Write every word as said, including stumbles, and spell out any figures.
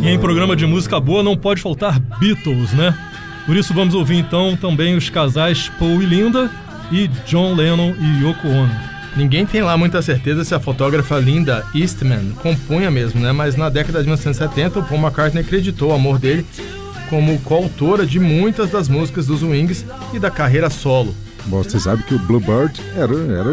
E em programa de música boa não pode faltar Beatles, né? Por isso vamos ouvir então também os casais Paul e Linda e John Lennon e Yoko Ono. Ninguém tem lá muita certeza se a fotógrafa Linda Eastman compunha mesmo, né? Mas na década de mil novecentos e setenta, o Paul McCartney acreditou o amor dele como coautora de muitas das músicas dos Wings e da carreira solo. Bom, você sabe que o Bluebird era, era